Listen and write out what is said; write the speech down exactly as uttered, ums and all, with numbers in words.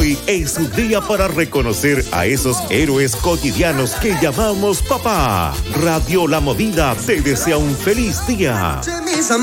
Hoy es un día para reconocer a esos héroes cotidianos que llamamos papá. Radio La Movida te desea un feliz día.